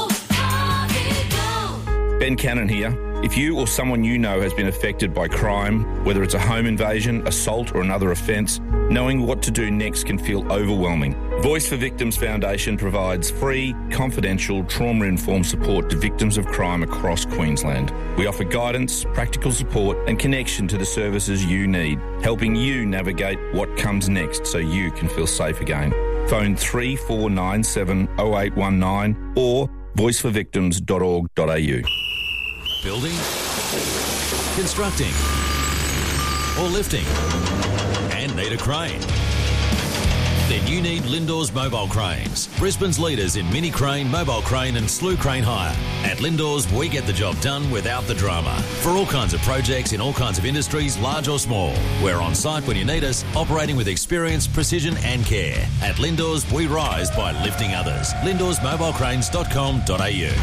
Ben Cannon here. If you or someone you know has been affected by crime, whether it's a home invasion, assault or another offence, knowing what to do next can feel overwhelming. Voice for Victims Foundation provides free, confidential, trauma-informed support to victims of crime across Queensland. We offer guidance, practical support and connection to the services you need, helping you navigate what comes next so you can feel safe again. Phone three four nine seven oh eight one nine or voice for victims dot org dot a u. Building, constructing, or lifting, and need a crane? Then you need Lindor's Mobile Cranes, Brisbane's leaders in mini crane, mobile crane and slew crane hire. At Lindor's, we get the job done without the drama. For all kinds of projects in all kinds of industries, large or small. We're on site when you need us, operating with experience, precision and care. At Lindor's, we rise by lifting others. lindors mobile cranes dot com dot a u.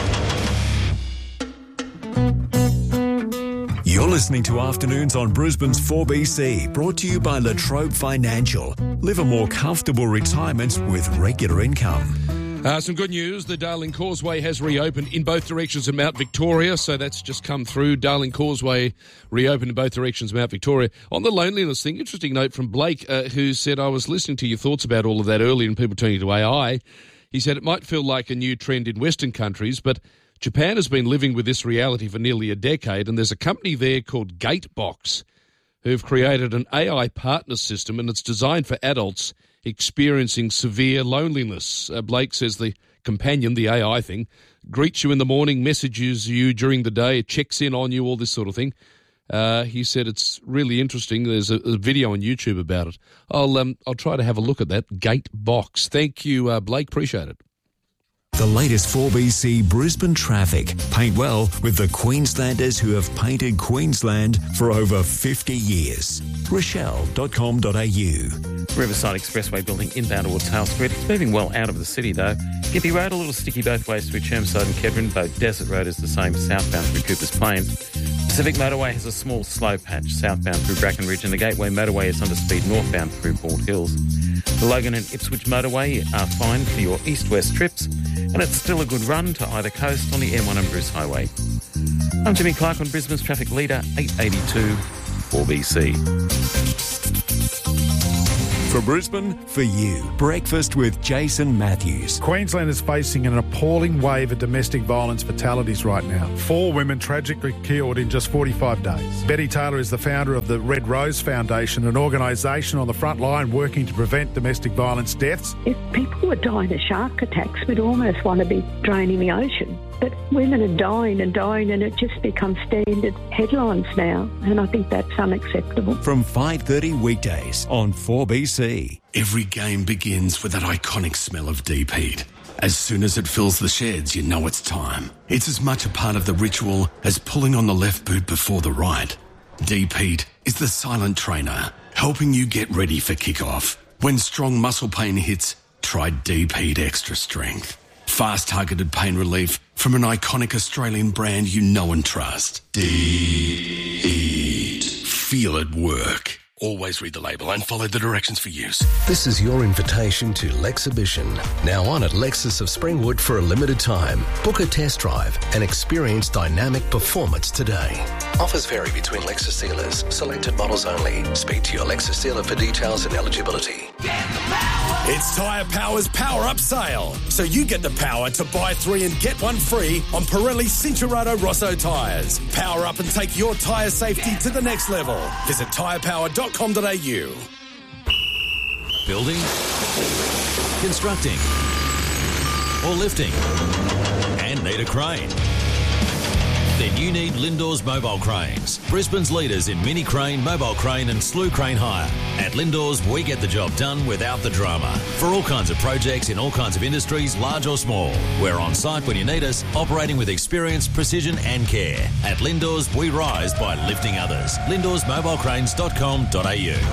You're listening to Afternoons on Brisbane's four B C, brought to you by Latrobe Financial. Live a more comfortable retirement with regular income. Uh, some good news. The Darling Causeway has reopened in both directions of Mount Victoria, so that's just come through. Darling Causeway reopened in both directions of Mount Victoria. On the loneliness thing, interesting note from Blake, uh, who said, I was listening to your thoughts about all of that earlier and people turning to A I. He said it might feel like a new trend in Western countries, but Japan has been living with this reality for nearly a decade, and there's a company there called Gatebox who've created an A I partner system, and it's designed for adults experiencing severe loneliness. Uh, Blake says the companion, the A I thing, greets you in the morning, messages you during the day, checks in on you, all this sort of thing. Uh, he said it's really interesting. There's a, a video on YouTube about it. I'll um, I'll try to have a look at that. Gatebox. Thank you, uh, Blake. Appreciate it. The latest four B C Brisbane traffic. Paint well with the Queenslanders who have painted Queensland for over fifty years. Rochelle dot com dot a u. Riverside Expressway building inbound towards Hale Street. It's moving well out of the city, though. Gippy Road, a little sticky both ways through Chermside and Kedron. Both Desert Road is the same southbound through Coopers Plains. Pacific Motorway has a small slow patch southbound through Brackenridge, and the Gateway Motorway is under speed northbound through Bald Hills. The Logan and Ipswich Motorway are fine for your east-west trips, and it's still a good run to either coast on the M one and Bruce Highway. I'm Jimmy Clark on Brisbane's Traffic Leader, eight eighty-two four B C. For Brisbane, for you. Breakfast with Jason Matthews. Queensland is facing an appalling wave of domestic violence fatalities right now. Four women tragically killed in just forty-five days. Betty Taylor is the founder of the Red Rose Foundation, an organisation on the front line working to prevent domestic violence deaths. If people were dying of shark attacks, we'd almost want to be draining the ocean. But women are dying and dying, and it just becomes standard headlines now, and I think that's unacceptable. From five thirty weekdays on four B C. Every game begins with that iconic smell of deep heat. As soon as it fills the sheds, you know it's time. It's as much a part of the ritual as pulling on the left boot before the right. Deep heat is the silent trainer, helping you get ready for kickoff. When strong muscle pain hits, try Deep Heat Extra Strength. Fast targeted pain relief from an iconic Australian brand you know and trust. Deep Heat. Feel it work. Always read the label and follow the directions for use. This is your invitation to Lexhibition, now on at Lexus of Springwood for a limited time. Book a test drive and experience dynamic performance today. Offers vary between Lexus dealers. Selected models only. Speak to your Lexus dealer for details and eligibility. It's Tyre Power's Power Up Sale. So you get the power to buy three and get one free on Pirelli Cincherato Rosso tyres. Power up and take your tyre safety to the next level. Visit tyre power dot com dot a u. Building, constructing, or lifting, and need a crane? Then you need Lindors Mobile Cranes, Brisbane's leaders in mini crane, mobile crane and slew crane hire. At Lindors, we get the job done without the drama. For all kinds of projects in all kinds of industries, large or small. We're on site when you need us, operating with experience, precision and care. At Lindors, we rise by lifting others. lindors mobile cranes dot com dot a u.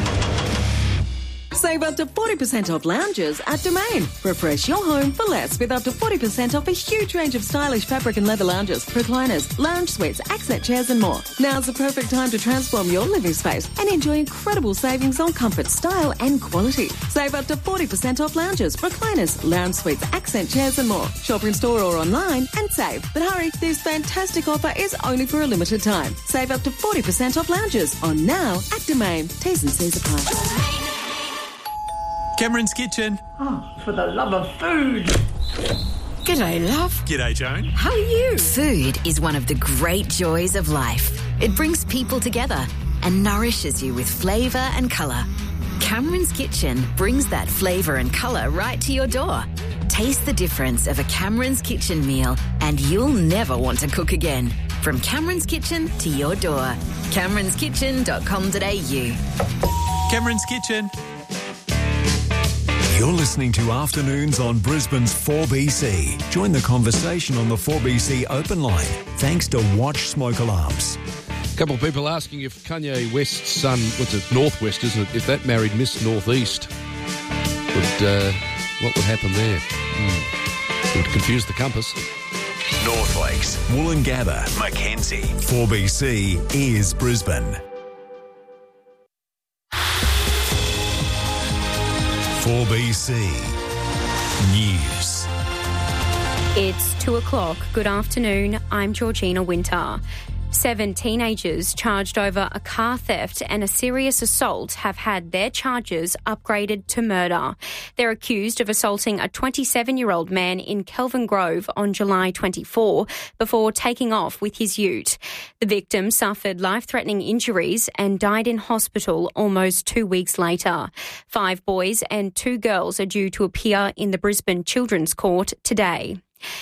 Save up to forty percent off lounges at Domain. Refresh your home for less with up to forty percent off a huge range of stylish fabric and leather lounges, recliners, lounge suites, accent chairs and more. Now's the perfect time to transform your living space and enjoy incredible savings on comfort, style and quality. Save up to forty percent off lounges, recliners, lounge suites, accent chairs and more. Shop in store or online and save. But hurry, this fantastic offer is only for a limited time. Save up to forty percent off lounges on now at Domain. T's and C's apply. Cameron's Kitchen. Oh, for the love of food. G'day, love. G'day, Joan. How are you? Food is one of the great joys of life. It brings people together and nourishes you with flavour and colour. Cameron's Kitchen brings that flavour and colour right to your door. Taste the difference of a Cameron's Kitchen meal and you'll never want to cook again. From Cameron's Kitchen to your door. camerons kitchen dot com dot a u. Cameron's Kitchen. You're listening to Afternoons on Brisbane's four B C. Join the conversation on the four B C open line, thanks to Watch Smoke Alarms. A couple of people asking if Kanye West's son, what's it, Northwest, isn't it, if that married Miss Northeast, would, uh, what would happen there? Hmm. It would confuse the compass. North Lakes, Woolloongabba, Mackenzie. four B C is Brisbane. four B C News. It's two o'clock. Good afternoon. I'm Georgina Winter. Seven teenagers charged over a car theft and a serious assault have had their charges upgraded to murder. They're accused of assaulting a twenty-seven-year-old man in Kelvin Grove on July twenty-fourth before taking off with his ute. The victim suffered life-threatening injuries and died in hospital almost two weeks later. Five boys and two girls are due to appear in the Brisbane Children's Court today.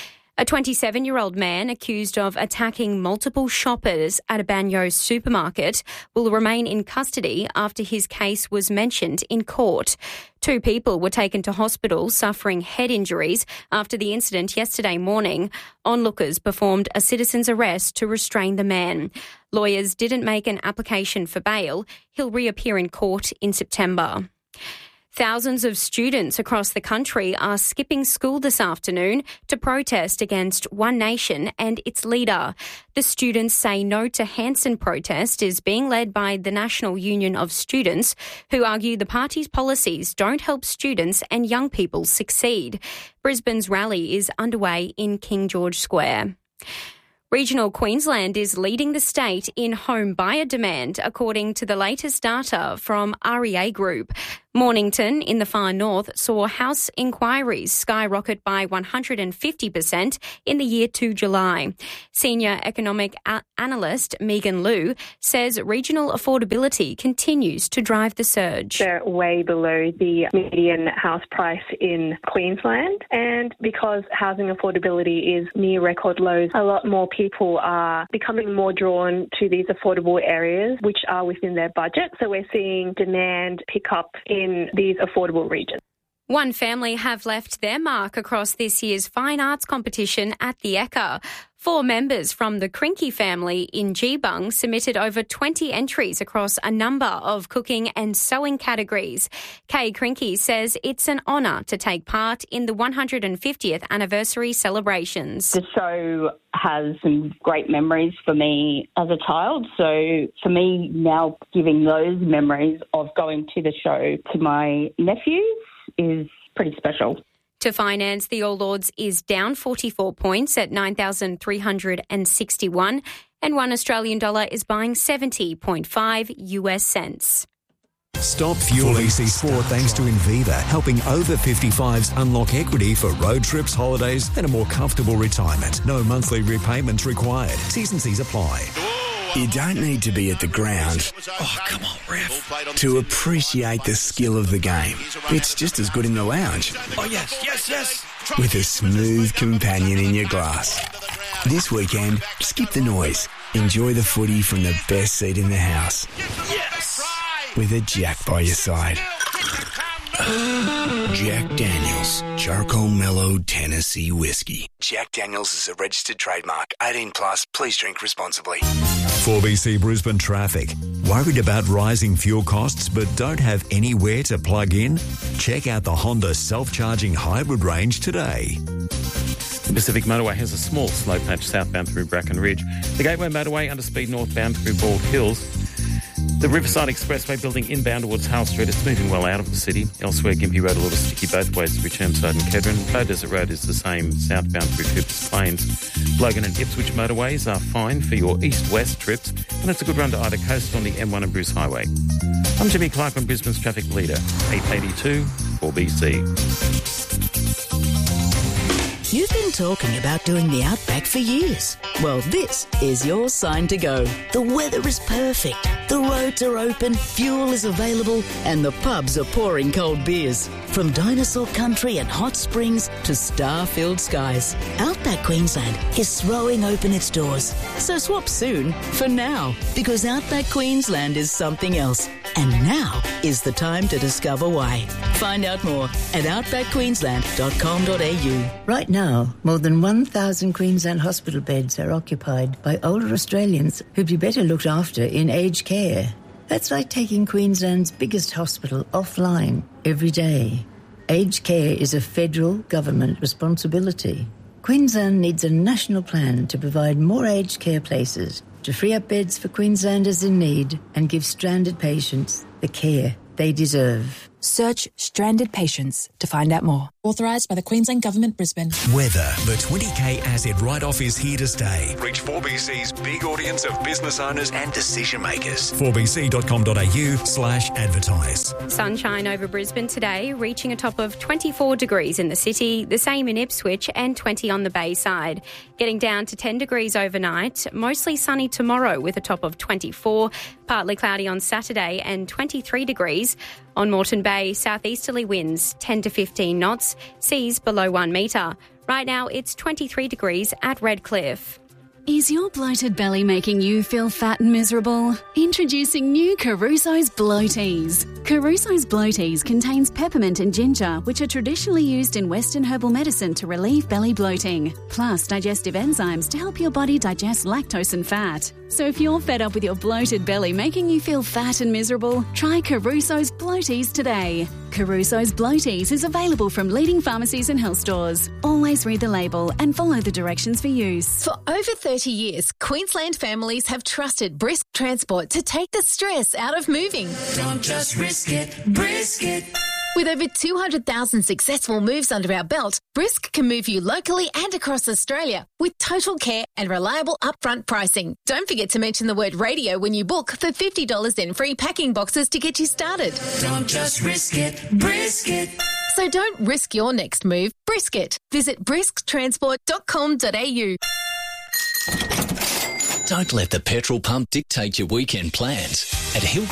A twenty-seven-year-old man accused of attacking multiple shoppers at a Banyo supermarket will remain in custody after his case was mentioned in court. Two people were taken to hospital suffering head injuries after the incident yesterday morning. Onlookers performed a citizen's arrest to restrain the man. Lawyers didn't make an application for bail. He'll reappear in court in September. Thousands of students across the country are skipping school this afternoon to protest against One Nation and its leader. The Students Say No to Hanson protest is being led by the National Union of Students, who argue the party's policies don't help students and young people succeed. Brisbane's rally is underway in King George Square. Regional Queensland is leading the state in home buyer demand, according to the latest data from R E A Group. Mornington in the far north saw house inquiries skyrocket by one hundred fifty percent in the year to July. Senior economic a- analyst Megan Liu says regional affordability continues to drive the surge. They're way below the median house price in Queensland, and because housing affordability is near record lows, a lot more people are becoming more drawn to these affordable areas which are within their budget. So we're seeing demand pick up in in these affordable regions. One family have left their mark across this year's fine arts competition at the Ekka. Four members from the Krinky family in Geebung submitted over twenty entries across a number of cooking and sewing categories. Kay Krinky says it's an honour to take part in the one hundred fiftieth anniversary celebrations. The show has some great memories for me as a child. So for me now, giving those memories of going to the show to my nephews is pretty special. To finance, the All Ords is down forty-four points at nine thousand three hundred sixty-one, and one Australian dollar is buying seventy point five U S cents. Stop fueling C Sport thanks to Inviva, helping over fifty-fives unlock equity for road trips, holidays and a more comfortable retirement. No monthly repayments required. T's and C's apply. You don't need to be at the ground, oh come on ref, to appreciate the skill of the game. It's just as good in the lounge. Oh yes, yes, yes. With a smooth companion in your glass. This weekend, skip the noise. Enjoy the footy from the best seat in the house. Yes. With a Jack by your side. Jack Daniels, Charcoal Mellow Tennessee Whiskey. Jack Daniels is a registered trademark. eighteen plus, please drink responsibly. four B C Brisbane traffic. Worried about rising fuel costs but don't have anywhere to plug in? Check out the Honda self-charging hybrid range today. The Pacific Motorway has a small slow patch southbound through Bracken Ridge. The Gateway Motorway under speed northbound through Bald Hills. The Riverside Expressway building inbound towards Hale Street is moving well out of the city. Elsewhere, Gympie Road a little sticky both ways through Chermside and Kedron. Beaudesert Road is the same southbound through Coopers Plains. Logan and Ipswich motorways are fine for your east-west trips, and it's a good run to Ida Coast on the M one and Bruce Highway. I'm Jimmy Clark on Brisbane's traffic leader, eight eighty-two four B C. You've been talking about doing the Outback for years. Well, this is your sign to go. The weather is perfect, the roads are open, fuel is available, and the pubs are pouring cold beers. From dinosaur country and hot springs to star-filled skies, Outback Queensland is throwing open its doors. So swap soon for now, because Outback Queensland is something else. And now is the time to discover why. Find out more at outback queensland dot com dot a u. Right now, more than one thousand Queensland hospital beds are occupied by older Australians who'd be better looked after in aged care. That's like taking Queensland's biggest hospital offline every day. Aged care is a federal government responsibility. Queensland needs a national plan to provide more aged care places, to free up beds for Queenslanders in need and give stranded patients the care they deserve. Search Stranded Patients to find out more. Authorised by the Queensland Government, Brisbane. Weather. The twenty K asset write-off is here to stay. Reach four B C's big audience of business owners and decision makers. four b c dot com dot a u slash advertise. Sunshine over Brisbane today, reaching a top of twenty-four degrees in the city, the same in Ipswich and twenty on the Bayside. Getting down to ten degrees overnight, mostly sunny tomorrow with a top of twenty-four, partly cloudy on Saturday and twenty-three degrees. On Moreton Bay, southeasterly winds ten to fifteen knots, seas below one metre. Right now it's twenty-three degrees at Redcliffe. Is your bloated belly making you feel fat and miserable? Introducing new Caruso's Bloaties. Caruso's Bloaties contains peppermint and ginger, which are traditionally used in Western herbal medicine to relieve belly bloating, plus digestive enzymes to help your body digest lactose and fat. So if you're fed up with your bloated belly making you feel fat and miserable, try Caruso's Bloaties today. Caruso's Bloaties is available from leading pharmacies and health stores. Always read the label and follow the directions for use. For over thirty years, Queensland families have trusted Brisk Transport to take the stress out of moving. Don't just risk it, brisk it. With over two hundred thousand successful moves under our belt, Brisk can move you locally and across Australia with total care and reliable upfront pricing. Don't forget to mention the word radio when you book for fifty dollars in free packing boxes to get you started. Don't just risk it, brisk it. So don't risk your next move, brisk it. Visit brisk transport dot com dot a u. Don't let the petrol pump dictate your weekend plans. At Hillcrest